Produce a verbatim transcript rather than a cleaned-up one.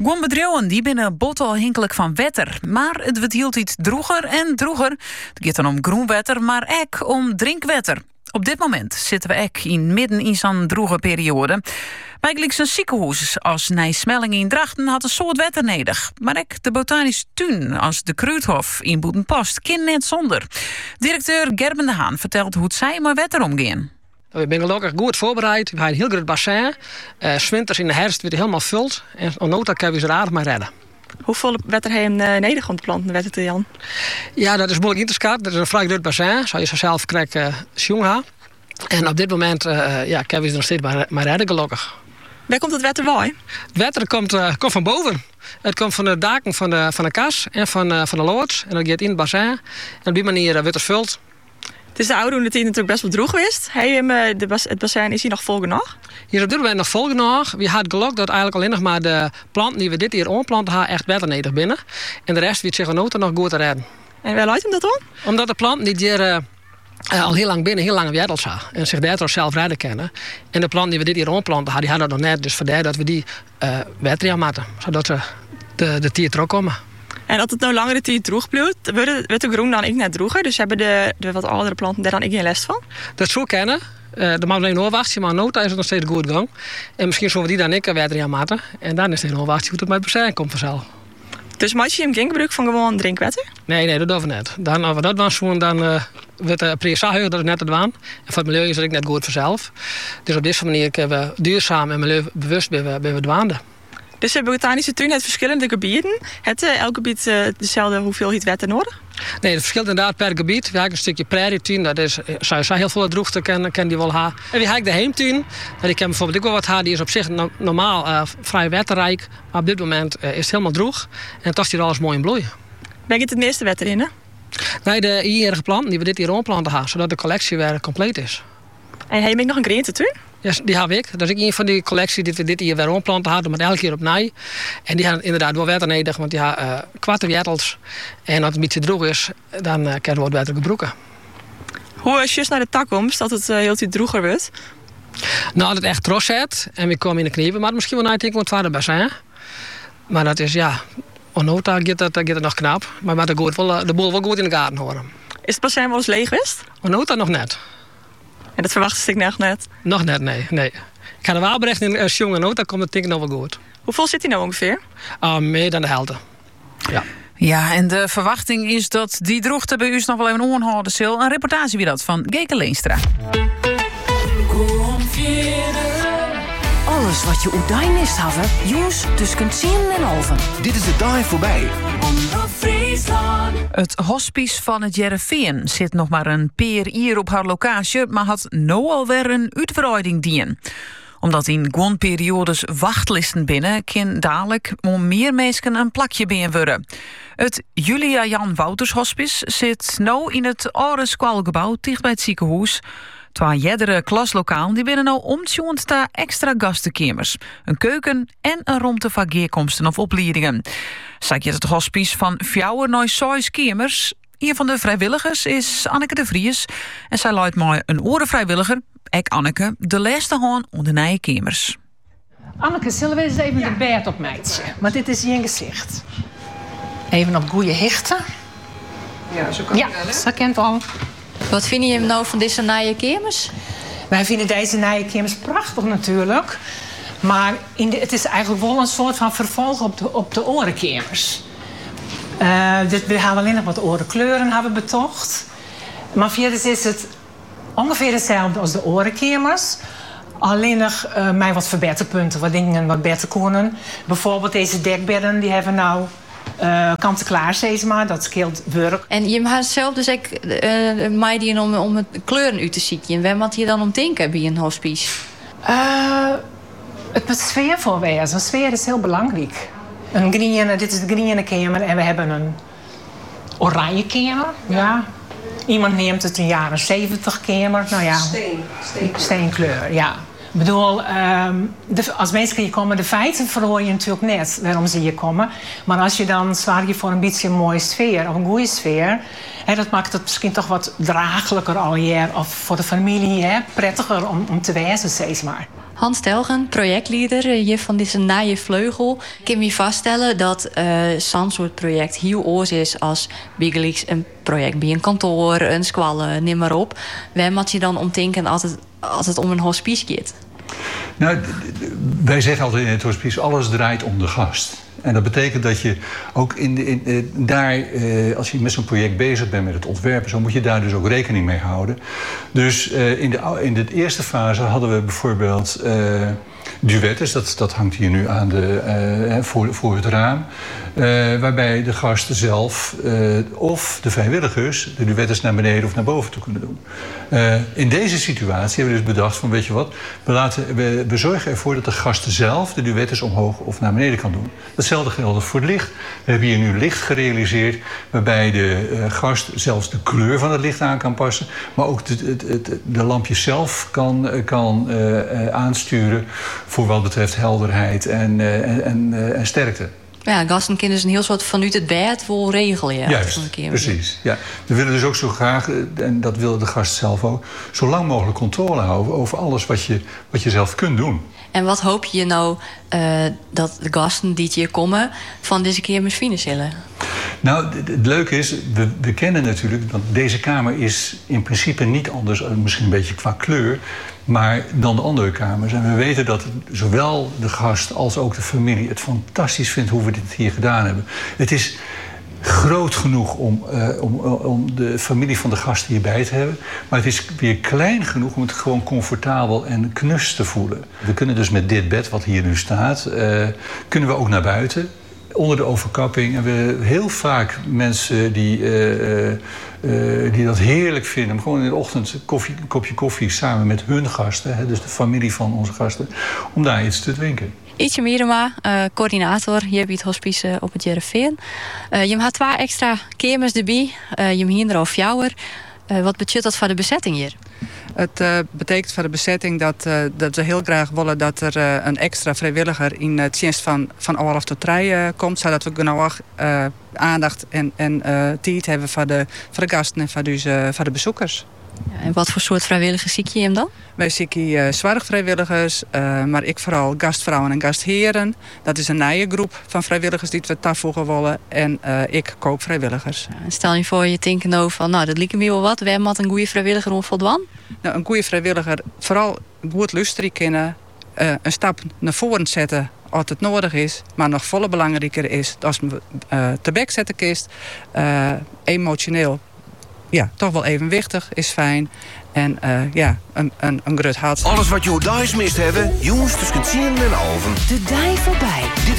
Gewoon bedrijven die binnen bottelhinkelijk van wetter. Maar het wordt hield iets droeger en droeger. Het gaat dan om groenwetter, maar ook om drinkwetter. Op dit moment zitten we ook in midden in zo'n droege periode. Bij een ziekenhuis als Nijsmelling in Drachten had een soort wetter nodig. Maar ook de botanische tuin als de Kruidhof in Boetenpost kan net zonder. Directeur Gerben de Haan vertelt hoe het zij met wetter omgaan. We zijn gelukkig goed voorbereid. We hebben een heel groot bassin. Uh, 's winters in de herfst weer helemaal vult. En onnodig kunnen we ze er aardig mee redden. Hoeveel wetter heb je uh, nodig om te planten, wetter te Jan? Ja, dat is moeilijk in te schatten. Dat is een vrij groot bassin. Zou je zo zelf krijgen uh, jongen. En op dit moment uh, ja, kunnen we ze nog steeds maar, maar redden, gelukkig. Waar komt het wetter bij? Het wetter komt, uh, komt van boven. Het komt van de daken van de, van de kas en van, uh, van de loods. En dat gaat in het bassin. En op die manier uh, wordt het vult. Het is de oude tijd natuurlijk best wel droog geweest. Hey, um, de bas, het bassin is hier nog vol genoeg? Hier is op dit moment nog vol genoeg. We hadden geluk dat eigenlijk alleen nog maar de planten die we dit hier aanplanten hebben echt wetter nodig binnen. En de rest wordt zich nog goed te redden. En waar leidt hem dat om? Omdat de planten die hier uh, uh, al heel lang binnen, heel lang wereld zijn. En zich daardoor zelf redden kennen. En de planten die we dit hier aanplanten hadden, die hadden dat nog net. Dus vandaar dat we die uh, wetter aan maken. Zodat ze de, de tier terug komen. En als het nou langere tijd droog blijft, wordt de groen dan ook net droger. Dus hebben de, de wat oudere planten daar dan ook geen last van? Dat zou kennen. Uh, de mag alleen wachten, maar nota is het nog steeds goed gang. En misschien zullen we die dan ook weer aan maken. En dan is het nog wachten hoe het met bassin komt vanzelf. Dus maak je hem geen gebruik van gewoon drinkwetter? Nee, nee, dat doen we net. Dan, als we dat doen, dan uh, wordt de prijs zo hoog dat het net te doen. En voor het milieu is het ook net goed vanzelf. Dus op deze manier kunnen we duurzaam en milieubewust bij we, bij we dwaanden. Dus de botanische tuin heeft verschillende gebieden. Het uh, elk gebied uh, dezelfde hoeveelheid wetter nodig? Nee, het verschilt inderdaad per gebied. We hebben een stukje prairietuin, dat is zou heel veel droogte kennen, kan die wel hebben. En we hebben de heemtuin, die kan bijvoorbeeld ook wel wat hebben. Die is op zich no- normaal uh, vrij wetterrijk, maar op dit moment uh, is het helemaal droog. En toch is hier alles mooi in bloei. Waar gaat het meeste wetter in, hè? Nee, de hierige planten die we dit hier aanplanten hebben, zodat de collectie weer compleet is. En heb je nog een groentetuin? Ja, die heb ik. Dat is ook een van die collecties die we dit hier weer aanplanten hadden, maar elke keer opnieuw. En die hebben inderdaad wel wetter nodig, want die hebben uh, kwarte wertels. En als het een beetje droog is, dan uh, kunnen we wat wetter gebruiken. Hoe is je naar de toekomst dat het uh, heel tijd droger wordt? Nou, als het echt trots zet en we komen in de knieën, maar misschien wel naar het wat verder bassin. Maar dat is ja, onnota gaat het, gaat het nog knap. Maar we moeten de boel wel goed in de gaten houden. Is het bassin wel eens leeg geweest? Onnota nog net. En dat verwacht ik nog net? Nog net, nee. nee. Ik ga de Waalbrecht in uh, jonge nota, komt het denk ik nog wel goed. Hoeveel zit hij nou ongeveer? Uh, meer dan de helft. Ja. Ja, en de verwachting is dat die droogte bij u nog wel even aanhouden zal. Een reportage wie dat van Geke Leenstra. Alles wat je oedijn mist hebben, jongens, tussen tien en halven. Dit is de dag voorbij. Het hospice van het Jereveen zit nog maar een peer hier op haar locatie, maar had nou alweer een uitbreiding dien. Omdat in gewoon periodes wachtlisten binnen, kan dadelijk om meer mensen een plakje binnen worden. Het Julia Jan Wouters Hospice zit nou in het oude squalgebouw dicht bij het ziekenhuis. Twee jeddere klaslokaal die binnen nou omtjoend naar extra gastenkamers, een keuken en een ruimte voor geerkomsten of opleidingen. Zeg je het hospice van vier naar zes kamers. Een van de vrijwilligers is Anneke de Vries en zij leidt mij een orenvrijwilliger, ek Anneke, de laatste haan onder de nieuwe kamers. Anneke, zullen we eens even ja. de bed opmijten? Want dit is je gezicht. Even op goede hichten. Ja, zo kan ja, het wel, hè? zo kent al. Wat vind je nou van deze nieuwe kamers? Wij vinden deze nieuwe kamers prachtig natuurlijk. Maar in de, het is eigenlijk wel een soort van vervolg op de, op de orenkamers. Uh, dus we hebben alleen nog wat orenkleuren hebben betocht. Maar verder is het ongeveer hetzelfde als de orenkamers. Alleen nog uh, met wat verbeterpunten, wat dingen wat beter kunnen. Bijvoorbeeld deze dekbedden, die hebben nou uh, kant-en-klaar, zeg maar. Dat scheelt werk. En je hebt zelf dus ook uh, meiden om, om het kleuren uit te zien. Waar moet je dan om denken bij een hospice? Uh, het moet sfeer voor wezen. Sfeer is heel belangrijk. Een groene, dit is de groene kamer en we hebben een oranje kamer. Ja. Ja. Iemand neemt het een jaren zeventig kamer. Nou ja, Steen, steen. steenkleur, ja. Ik bedoel, um, de, als mensen hier komen, de feiten verhoor je natuurlijk net waarom ze hier komen. Maar als je dan zwaar je voor een beetje een mooie sfeer of een goede sfeer, hè, dat maakt het misschien toch wat draaglijker al hier. Of voor de familie hè, prettiger om, om te wezen, steeds maar. Hans Telgen, projectleider hier van deze Nije Vleugel. Ik kan me vaststellen dat uh, zo'n soort project heel oors is als Bigelix een project bij een kantoor, een squalle, neem maar op. Waar moet je dan om denken als het, als het om een hospice gaat? Nou, wij zeggen altijd in het hospice, alles draait om de gast. En dat betekent dat je ook in, de, in uh, daar, uh, als je met zo'n project bezig bent met het ontwerpen, zo moet je daar dus ook rekening mee houden. Dus uh, in, de, in de eerste fase hadden we bijvoorbeeld uh, duettes, dat, dat hangt hier nu aan de, uh, voor, voor het raam. Uh, waarbij de gasten zelf uh, of de vrijwilligers de duettes naar beneden of naar boven toe kunnen doen. Uh, in deze situatie hebben we dus bedacht van, weet je wat, we, laten, we, we zorgen ervoor dat de gasten zelf de duettes omhoog of naar beneden kan doen. Datzelfde geldt voor het licht. We hebben hier nu licht gerealiseerd waarbij de uh, gast zelfs de kleur van het licht aan kan passen, maar ook de, het, het, de lampjes zelf kan, kan uh, uh, aansturen voor wat betreft helderheid en, uh, en, en, uh, en sterkte. Ja, gasten kunnen dus een heel soort vanuit het bed wel regelen. Ja, juist, precies. Ja. We willen dus ook zo graag, en dat wil de gast zelf ook, zo lang mogelijk controle houden over alles wat je, wat je zelf kunt doen. En wat hoop je nou uh, dat de gasten die hier komen van deze keer misschien zullen? Nou, het leuke is, we, we kennen natuurlijk, want deze kamer is in principe niet anders, misschien een beetje qua kleur, maar dan de andere kamers. En we weten dat zowel de gast als ook de familie het fantastisch vindt hoe we dit hier gedaan hebben. Het is groot genoeg om, uh, om, om de familie van de gasten hierbij te hebben. Maar het is weer klein genoeg om het gewoon comfortabel en knus te voelen. We kunnen dus met dit bed wat hier nu staat, uh, kunnen we ook naar buiten. Onder de overkapping. En we hebben heel vaak mensen die, uh, uh, die dat heerlijk vinden. Om gewoon in de ochtend koffie, een kopje koffie samen met hun gasten, hè, dus de familie van onze gasten, om daar iets te drinken. Ietje Mierema, uh, coördinator hier bij het hospice op het Jereveen. Uh, je hebt twee extra kamers erbij. Uh, je hebt hier er al fjouwer. Uh, wat betekent dat voor de bezetting hier? Het uh, betekent voor de bezetting dat, uh, dat we heel graag willen dat er uh, een extra vrijwilliger in het dienst van, van anderhalf tot drie uh, komt. Zodat we genoeg uh, aandacht en, en uh, tijd hebben voor de, voor de gasten en voor de, uh, voor de bezoekers. Ja, en wat voor soort vrijwilligers zie je hem dan? Wij zien uh, zorgvrijwilligers, uh, maar ik vooral gastvrouwen en gastheren. Dat is een nieuwe groep van vrijwilligers die we toevoegen willen. En uh, ik koopvrijwilligers. Ja, stel je voor je denkt nou van, nou dat lijkt me wel wat. Wij moeten een goede vrijwilliger om voldwan? Nou, een goede vrijwilliger, vooral goed luisteren kennen. Uh, een stap naar voren zetten als het nodig is. Maar nog volle belangrijker is dat je uh, te bek zetten kist. Uh, emotioneel. Ja, toch wel evenwichtig, is fijn. En uh, ja, een, een, een grut hart. Alles wat je thuis mist hebben, jongens tussen tien en halven. De dij voorbij.